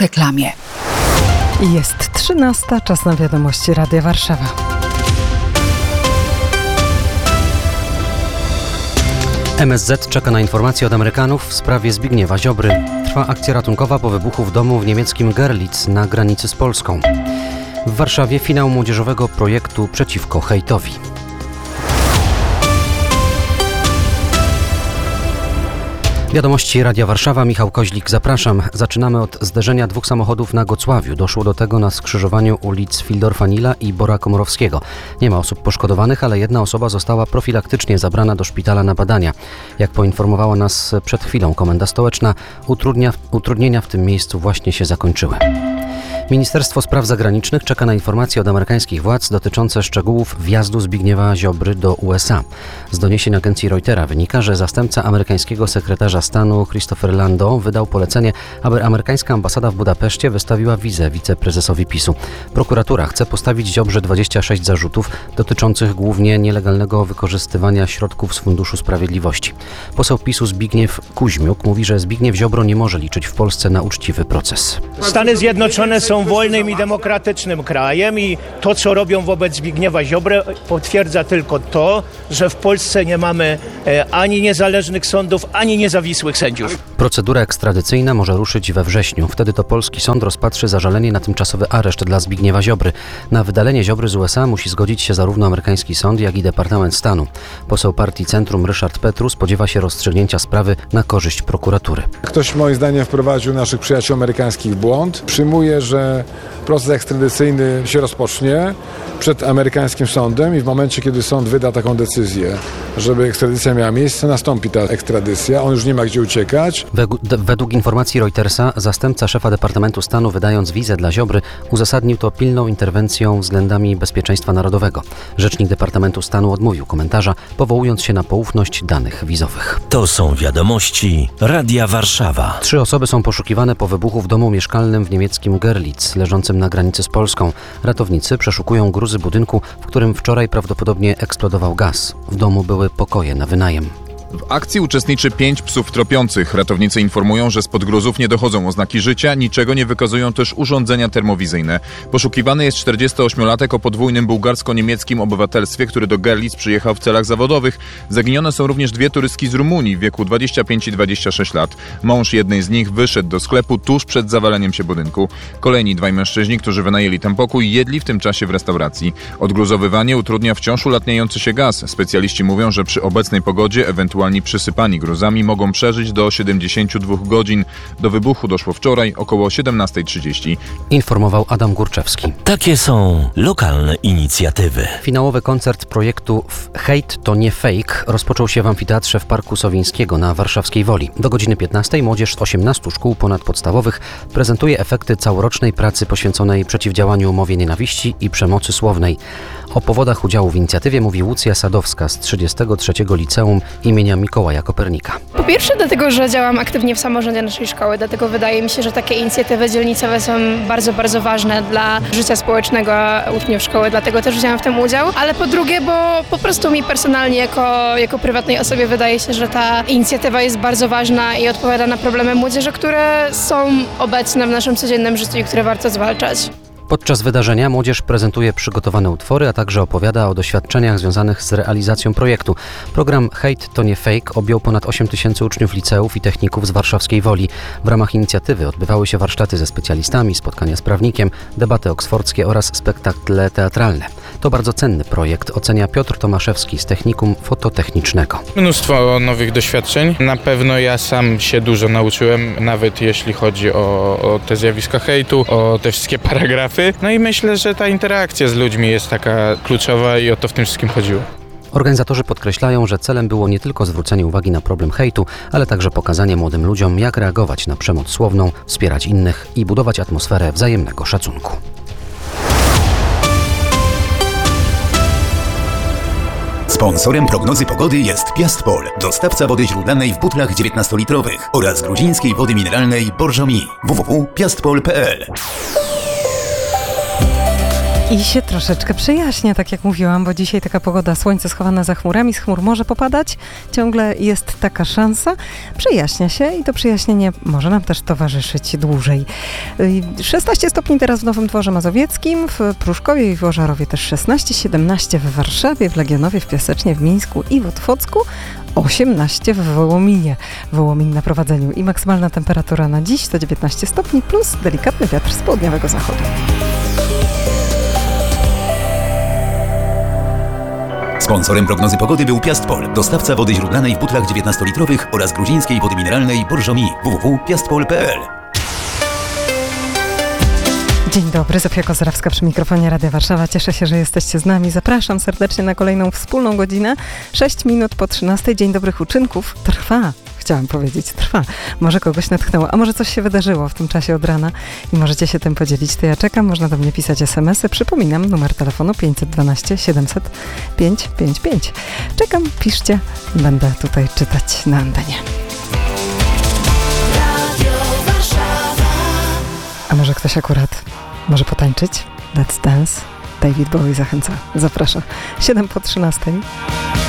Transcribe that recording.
reklamie. Jest 13:00, czas na wiadomości Radia Warszawa. MSZ czeka na informacje od Amerykanów w sprawie Zbigniewa Ziobry. Trwa akcja ratunkowa po wybuchu w domu w niemieckim Görlitz na granicy z Polską. W Warszawie finał młodzieżowego projektu przeciwko hejtowi. Wiadomości Radia Warszawa, Michał Koźlik, zapraszam. Zaczynamy od zderzenia dwóch samochodów na Gocławiu. Doszło do tego na skrzyżowaniu ulic Fildorfa-Nila i Bora Komorowskiego. Nie ma osób poszkodowanych, ale jedna osoba została profilaktycznie zabrana do szpitala na badania. Jak poinformowała nas przed chwilą Komenda Stołeczna, utrudnienia w tym miejscu właśnie się zakończyły. Ministerstwo Spraw Zagranicznych czeka na informacje od amerykańskich władz dotyczące szczegółów wjazdu Zbigniewa Ziobry do USA. Z doniesień agencji Reutera wynika, że zastępca amerykańskiego sekretarza stanu Christopher Lando wydał polecenie, aby amerykańska ambasada w Budapeszcie wystawiła wizę wiceprezesowi PiS-u. Prokuratura chce postawić Ziobrze 26 zarzutów dotyczących głównie nielegalnego wykorzystywania środków z Funduszu Sprawiedliwości. Poseł PiS-u Zbigniew Kuźmiuk mówi, że Zbigniew Ziobro nie może liczyć w Polsce na uczciwy proces. Stany Zjednoczone są wolnym i demokratycznym krajem i to, co robią wobec Zbigniewa Ziobry, potwierdza tylko to, że w Polsce nie mamy ani niezależnych sądów, ani niezawisłych sędziów. Procedura ekstradycyjna może ruszyć we wrześniu. Wtedy to polski sąd rozpatrzy zażalenie na tymczasowy areszt dla Zbigniewa Ziobry. Na wydalenie Ziobry z USA musi zgodzić się zarówno amerykański sąd, jak i Departament Stanu. Poseł partii Centrum Ryszard Petru spodziewa się rozstrzygnięcia sprawy na korzyść prokuratury. Ktoś moim zdaniem wprowadził naszych przyjaciół amerykańskich w błąd. Przyjmuję, że proces ekstradycyjny się rozpocznie przed amerykańskim sądem i w momencie, kiedy sąd wyda taką decyzję, żeby ekstradycja miała miejsce, nastąpi ta ekstradycja. On już nie ma gdzie uciekać. Według informacji Reutersa zastępca szefa Departamentu Stanu, wydając wizę dla Ziobry, uzasadnił to pilną interwencją względami bezpieczeństwa narodowego. Rzecznik Departamentu Stanu odmówił komentarza, powołując się na poufność danych wizowych. To są wiadomości Radia Warszawa. 3 osoby są poszukiwane po wybuchu w domu mieszkalnym w niemieckim Görlitz, leżącym na granicy z Polską. Ratownicy przeszukują gruzy budynku, w którym wczoraj prawdopodobnie eksplodował gaz. W domu były pokoje na wynajem. W akcji uczestniczy 5 psów tropiących. Ratownicy informują, że spod gruzów nie dochodzą oznaki życia, niczego nie wykazują też urządzenia termowizyjne. Poszukiwany jest 48-latek o podwójnym bułgarsko-niemieckim obywatelstwie, który do Görlitz przyjechał w celach zawodowych. Zaginione są również 2 turystki z Rumunii w wieku 25 i 26 lat. Mąż jednej z nich wyszedł do sklepu tuż przed zawaleniem się budynku. Kolejni 2 mężczyźni, którzy wynajęli ten pokój, jedli w tym czasie w restauracji. Odgruzowywanie utrudnia wciąż ulatniający się gaz. Specjaliści mówią, że przy obecnej pogodzie ewentualnie przysypani gruzami mogą przeżyć do 72 godzin. Do wybuchu doszło wczoraj około 17:30. Informował Adam Górczewski. Takie są lokalne inicjatywy. Finałowy koncert projektu Hejt to nie fake rozpoczął się w amfiteatrze w Parku Sowińskiego na warszawskiej Woli. Do godziny 15 młodzież z 18 szkół ponadpodstawowych prezentuje efekty całorocznej pracy poświęconej przeciwdziałaniu mowie nienawiści i przemocy słownej. O powodach udziału w inicjatywie mówi Łucja Sadowska z 33. Liceum imienia Mikołaja Kopernika. Po pierwsze dlatego, że działam aktywnie w samorządzie naszej szkoły, dlatego wydaje mi się, że takie inicjatywy dzielnicowe są bardzo, bardzo ważne dla życia społecznego uczniów szkoły, dlatego też wzięłam w tym udział, ale po drugie, bo po prostu mi personalnie jako prywatnej osobie wydaje się, że ta inicjatywa jest bardzo ważna i odpowiada na problemy młodzieży, które są obecne w naszym codziennym życiu i które warto zwalczać. Podczas wydarzenia młodzież prezentuje przygotowane utwory, a także opowiada o doświadczeniach związanych z realizacją projektu. Program Hejt to nie fake objął ponad 8 000 uczniów liceów i techników z warszawskiej Woli. W ramach inicjatywy odbywały się warsztaty ze specjalistami, spotkania z prawnikiem, debaty oksfordzkie oraz spektakle teatralne. To bardzo cenny projekt, ocenia Piotr Tomaszewski z Technikum Fototechnicznego. Mnóstwo nowych doświadczeń. Na pewno ja sam się dużo nauczyłem, nawet jeśli chodzi o te zjawiska hejtu, o te wszystkie paragrafy. No i myślę, że ta interakcja z ludźmi jest taka kluczowa i o to w tym wszystkim chodziło. Organizatorzy podkreślają, że celem było nie tylko zwrócenie uwagi na problem hejtu, ale także pokazanie młodym ludziom, jak reagować na przemoc słowną, wspierać innych i budować atmosferę wzajemnego szacunku. Sponsorem prognozy pogody jest Piastpol, dostawca wody źródlanej w butlach 19-litrowych oraz gruzińskiej wody mineralnej Borżomi. www.piastpol.pl I się troszeczkę przejaśnia, tak jak mówiłam, bo dzisiaj taka pogoda, słońce schowane za chmurami, z chmur może popadać, ciągle jest taka szansa. Przejaśnia się i to przejaśnienie może nam też towarzyszyć dłużej. 16 stopni teraz w Nowym Dworze Mazowieckim, w Pruszkowie i w Ożarowie też 16, 17 w Warszawie, w Legionowie, w Piasecznie, w Mińsku i w Otwocku, 18 w Wołominie. Wołomin na prowadzeniu i maksymalna temperatura na dziś to 19 stopni plus delikatny wiatr z południowego zachodu. Sponsorem prognozy pogody był Piastpol, dostawca wody źródlanej w butlach 19-litrowych oraz gruzińskiej wody mineralnej Bourżomi. www.piastpol.pl. Dzień dobry, Zofia Kozrawska przy mikrofonie Radia Warszawa. Cieszę się, że jesteście z nami. Zapraszam serdecznie na kolejną wspólną godzinę. 6 minut po 13. Dzień dobrych uczynków trwa. Chciałam powiedzieć, trwa. Może kogoś natchnęło, a może coś się wydarzyło w tym czasie od rana i możecie się tym podzielić. To ja czekam, można do mnie pisać SMS-y. Przypominam, numer telefonu 512 700 555. Czekam, piszcie, będę tutaj czytać na antenie. A może ktoś akurat może potańczyć? Let's Dance. David Bowie zachęca. Zapraszam. 7 po 13.